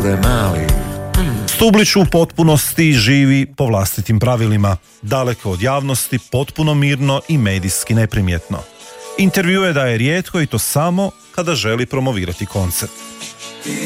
bude mali. Stublić u potpunosti živi po vlastitim pravilima, daleko od javnosti, potpuno mirno i medijski neprimjetno. Intervjue daje rijetko i to samo kada želi promovirati koncert.